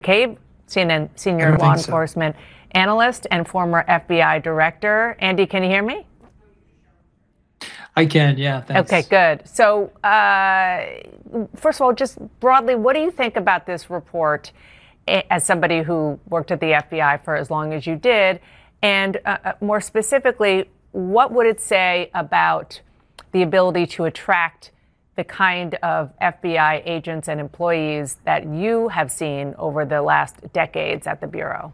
McCabe, CNN I senior don't law think so. enforcement analyst and former FBI director. Andy, can you hear me? I can, yeah, Okay, thanks. good. So, first of all, just broadly, what do you think about this report as somebody who worked at the FBI for as long as you did? And more specifically, what would it say about the ability to attract the kind of FBI agents and employees that you have seen over the last decades at the Bureau?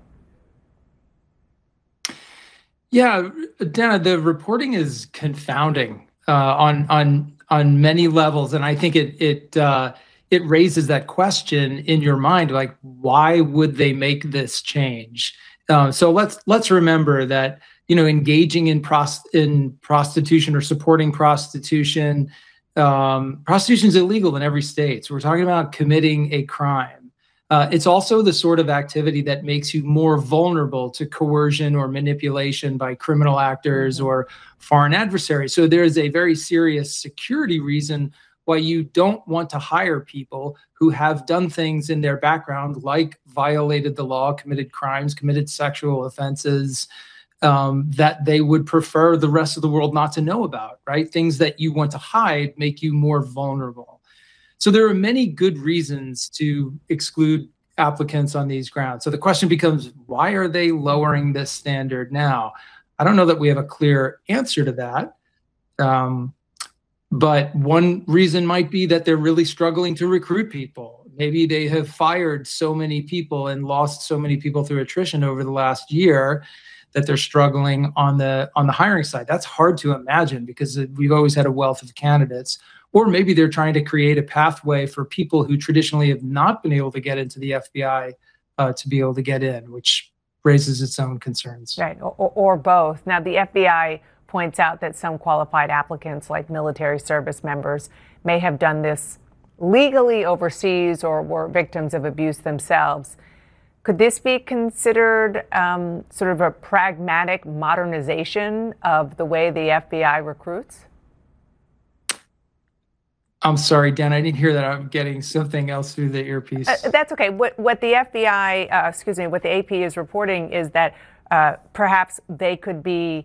Yeah, Dana, the reporting is confounding on many levels, and I think it raises that question in your mind, like why would they make this change? So let's remember that engaging in prostitution or supporting prostitution, prostitution is illegal in every state. So we're talking about committing a crime. It's also the sort of activity that makes you more vulnerable to coercion or manipulation by criminal actors or foreign adversaries. So there is a very serious security reason why you don't want to hire people who have done things in their background, like violated the law, committed crimes, committed sexual offenses, that they would prefer the rest of the world not to know about, right? Things that you want to hide make you more vulnerable. So there are many good reasons to exclude applicants on these grounds. So the question becomes, why are they lowering this standard now? I don't know that we have a clear answer to that. But one reason might be that they're really struggling to recruit people. Maybe they have fired so many people and lost so many people through attrition over the last year that they're struggling on the hiring side. That's hard to imagine because we've always had a wealth of candidates. Or maybe they're trying to create a pathway for people who traditionally have not been able to get into the FBI to be able to get in, which raises its own concerns. Right, or both. Now, the FBI points out that some qualified applicants, like military service members, may have done this legally overseas or were victims of abuse themselves. Could this be considered sort of a pragmatic modernization of the way the FBI recruits? I'm sorry, Dan, I didn't hear that. I'm getting something else through the earpiece. That's okay. What the FBI, what the AP is reporting is that perhaps they could be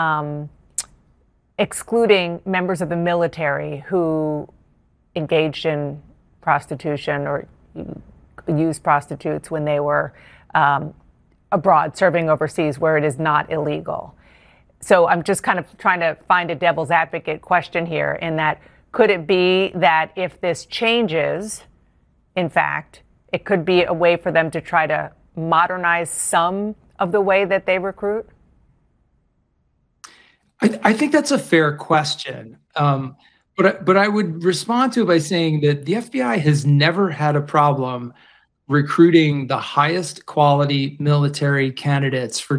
excluding members of the military who engaged in prostitution or used prostitutes when they were abroad, serving overseas, where it is not illegal. So I'm just kind of trying to find a devil's advocate question here in that, could it be that if this changes, in fact, it could be a way for them to try to modernize some of the way that they recruit? I think that's a fair question. But I would respond to it by saying that the FBI has never had a problem recruiting the highest quality military candidates for